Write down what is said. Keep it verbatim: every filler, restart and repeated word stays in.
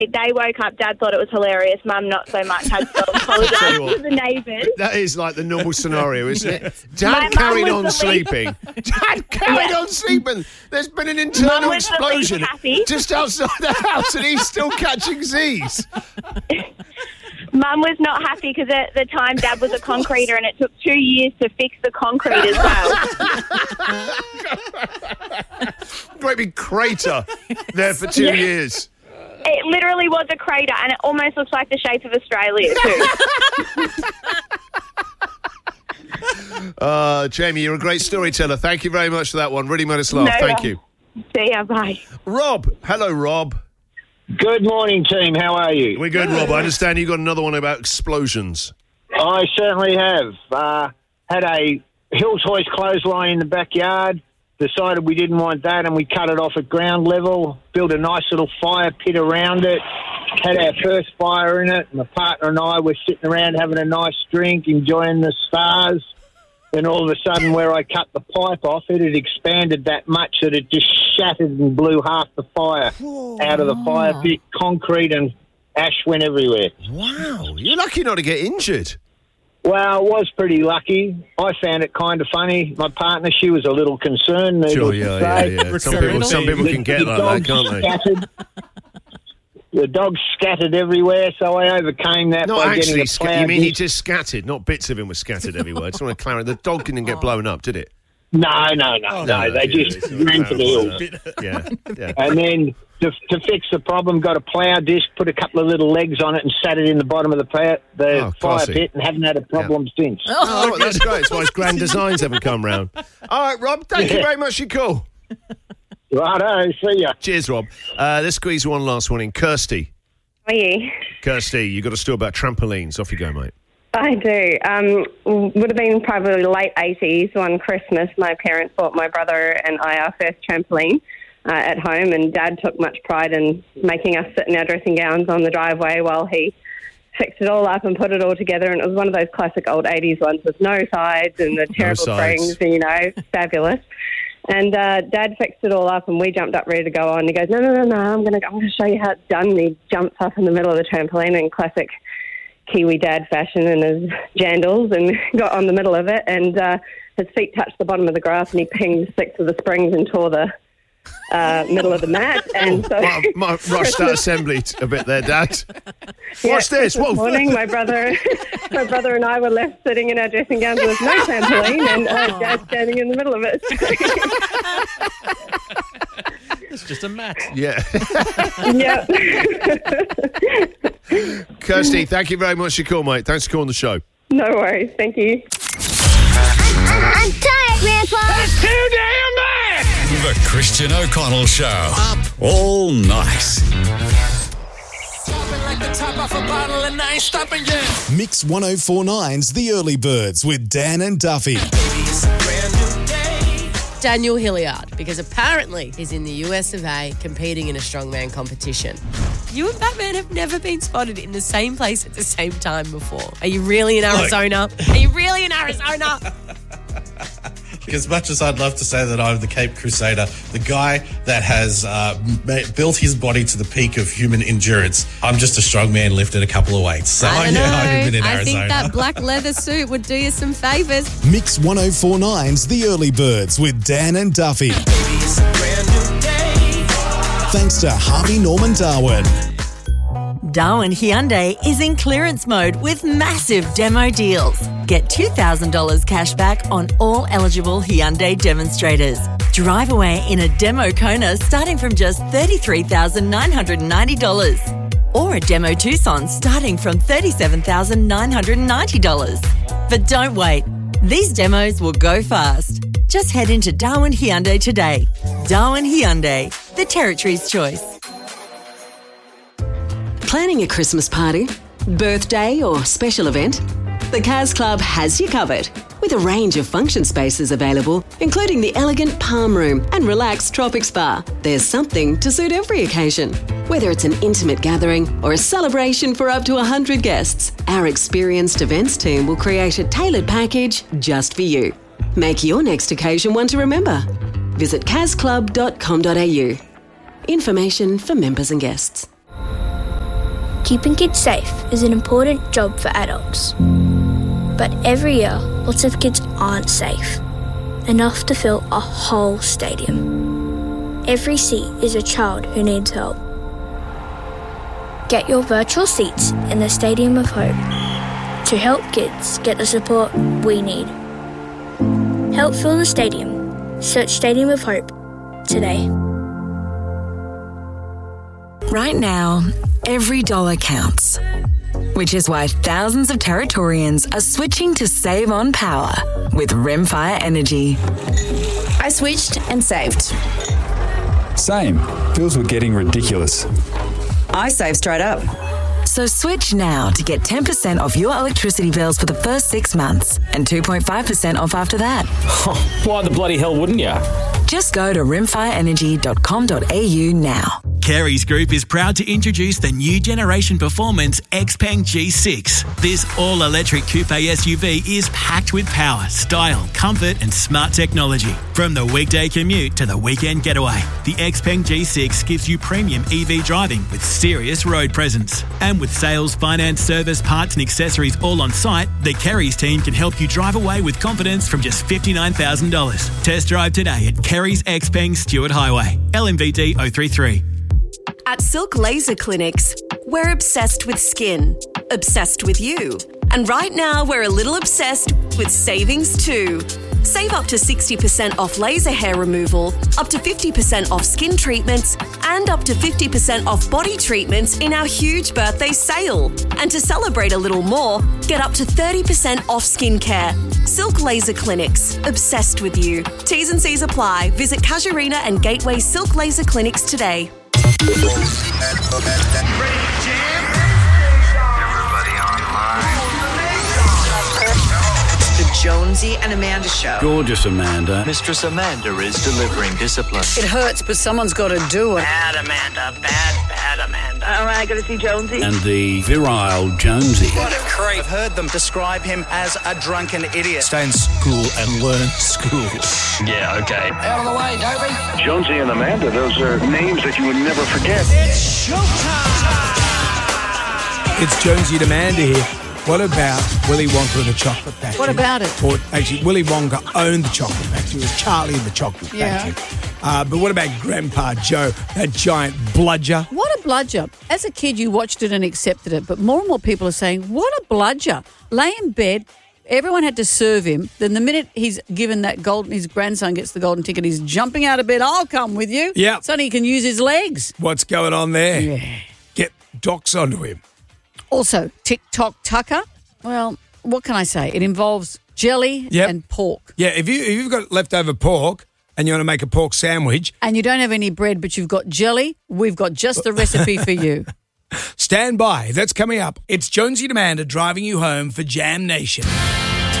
They woke up, Dad thought it was hilarious, Mum not so much, had to apologise to the neighbours. That is like the normal scenario, isn't it? My Dad mum carried was on the sleeping. Dad carried Yeah. on sleeping. There's been an Mum internal was the least explosion happy. just outside the house and he's still catching Z's. Mum was not happy because at the time Dad was a concreter and it took two years to fix the concrete as well. Great big crater there for two Yeah. years. It literally was a crater and it almost looks like the shape of Australia too. Uh, Jamie, you're a great storyteller. Thank you very much for that one. Really made us laugh. No, Thank um, you. See ya, bye. Rob. Hello, Rob. Good morning, team. How are you? We're good, Rob. I understand you got another one about explosions. I certainly have. Uh, had a Hills Hoist clothesline in the backyard. Decided we didn't want that and we cut it off at ground level. Built a nice little fire pit around it. Had our first fire in it. My partner and I were sitting around having a nice drink, enjoying the stars. Then all of a sudden, where I cut the pipe off, it had expanded that much that it just shattered and blew half the fire out of the fire pit. Concrete and ash went everywhere. Wow. You're lucky not to get injured. Well, I was pretty lucky. I found it kind of funny. My partner, she was a little concerned. Sure, needless yeah, to yeah, say. yeah. Some people, some people can get The like that, dogs can't they? scattered. The dogs scattered everywhere, so I overcame that Not by actually, getting a sca- plough you mean he disc. just scattered, not bits of him were scattered everywhere. I just want to clarify. The dog didn't get blown up, did it? No, no, no, Oh, no. They yeah, just it's- ran for the hills. Yeah, yeah. And then to, to fix the problem, got a plough disc, put a couple of little legs on it, and sat it in the bottom of the, pa- the Oh, fire classy. pit, and haven't had a problem since. Oh, well, that's great. That's why his grand designs haven't come round. All right, Rob, thank you Yeah. very much for your call. Righto, see ya. Cheers, Rob. Uh, let's squeeze one last one in. Kirsty. How are you? Kirsty, you got a story about trampolines. Off you go, mate. I do. Um, would have been probably late eighties on Christmas. My parents bought my brother and I our first trampoline uh, at home, and Dad took much pride in making us sit in our dressing gowns on the driveway while he fixed it all up and put it all together. And it was one of those classic old eighties ones with no sides and the terrible sides. springs, and, you know, fabulous. And uh, Dad fixed it all up, and we jumped up ready to go on. He goes, "No, no, no, no! I'm going to, I'm going to show you how it's done." And he jumps up in the middle of the trampoline in classic Kiwi Dad fashion in his jandals, and got on the middle of it. And uh, his feet touched the bottom of the grass, and he pinged six of the springs and tore the uh, middle of the mat. And so, Might, might rush that assembly t- a bit there, Dad. yeah, What's this? This Whoa. morning, my brother, my brother and I were left sitting in our dressing gowns with no trampoline, and uh, Dad standing in the middle of it. It's just a mat. Yeah. Yeah. Kirsty, thank you very much for your call, mate. Thanks for calling the show. No worries. Thank you. I'm tired, Grandpa. That's too damn bad! The Christian O'Connell Show. Up all night. Like the top off a bottle and I ain't stopping yet. Mix ten forty-nine's The Early Birds with Dan and Duffy. It's a brand new day. Daniel Hilliard, because apparently he's in the U S of A competing in a strongman competition. You and Batman have never been spotted in the same place at the same time before. Are you really in Arizona? Are you really in Arizona? As much as I'd love to say that I'm the Cape Crusader, the guy that has uh, ma- built his body to the peak of human endurance, I'm just a strong man lifting a couple of weights. So I don't yeah, know. I've been in I Arizona. think that black leather suit would do you some favours. Mix ten forty-nine's The Early Birds with Dan and Duffy. It's a brand new day. Thanks to Harvey Norman Darwin. Darwin Hyundai is in clearance mode with massive demo deals. Get two thousand dollars cash back on all eligible Hyundai demonstrators. Drive away in a demo Kona starting from just thirty-three thousand nine hundred ninety dollars. Or a demo Tucson starting from thirty-seven thousand nine hundred ninety dollars. But don't wait. These demos will go fast. Just head into Darwin Hyundai today. Darwin Hyundai, the territory's choice. Planning a Christmas party, birthday or special event? The Kaz Club has you covered with a range of function spaces available, including the elegant Palm Room and relaxed Tropic Spa. There's something to suit every occasion. Whether it's an intimate gathering or a celebration for up to one hundred guests, our experienced events team will create a tailored package just for you. Make your next occasion one to remember. Visit kaz club dot com dot a u. Information for members and guests. Keeping kids safe is an important job for adults. But every year, lots of kids aren't safe, enough to fill a whole stadium. Every seat is a child who needs help. Get your virtual seats in the Stadium of Hope to help kids get the support we need. Help fill the stadium. Search Stadium of Hope today. Right now, every dollar counts, which is why thousands of Territorians are switching to save on power with Rimfire Energy. I switched and saved. Same. Bills were getting ridiculous. I saved straight up. So switch now to get ten percent off your electricity bills for the first six months and two point five percent off after that. Why the bloody hell wouldn't you? Just go to rimfire energy dot com dot a u now. Carey's Group is proud to introduce the new generation performance Xpeng G six. This all-electric coupe S U V is packed with power, style, comfort and smart technology. From the weekday commute to the weekend getaway, the Xpeng G six gives you premium E V driving with serious road presence. And with sales, finance, service, parts and accessories all on site, the Carey's team can help you drive away with confidence from just fifty-nine thousand dollars. Test drive today at Carey's Xpeng Stewart Highway, L M V D oh three three. At Silk Laser Clinics, we're obsessed with skin, obsessed with you. And right now, we're a little obsessed with savings too. Save up to sixty percent off laser hair removal, up to fifty percent off skin treatments, and up to fifty percent off body treatments in our huge birthday sale. And to celebrate a little more, get up to thirty percent off skincare. Silk Laser Clinics, obsessed with you. T's and C's apply. Visit Casuarina and Gateway Silk Laser Clinics today. The Jonesy and Amanda Show. Gorgeous Amanda. Mistress Amanda is delivering discipline. It hurts, but someone's got to do it. Bad Amanda, bad, bad Amanda. All right, got to see Jonesy. And the virile Jonesy. What a creep. I've heard them describe him as a drunken idiot. Stay in school and learn school. Yeah, okay. Out of the way, Dobie. Jonesy and Amanda, those are names that you would never forget. It's showtime. It's Jonesy and Amanda here. What about Willy Wonka and the Chocolate Factory? What about it? Or actually, Willy Wonka owned the Chocolate Factory. It was Charlie and the Chocolate Yeah. Factory. Uh, but what about Grandpa Joe, that giant bludger? What a bludger. As a kid, you watched it and accepted it. But more and more people are saying, what a bludger. Lay in bed. Everyone had to serve him. Then the minute he's given that golden, his grandson gets the golden ticket, he's jumping out of bed. I'll come with you. Yeah. So he can use his legs. What's going on there? Yeah. Get docs onto him. Also, TikTok Tucker. Well, what can I say? It involves jelly Yep. and pork. Yeah, if, you, if you've got leftover pork and you want to make a pork sandwich, And you don't have any bread, but you've got jelly, we've got just the recipe for you. stand by. That's coming up. It's Jonesy and Amanda driving you home for Jam Nation.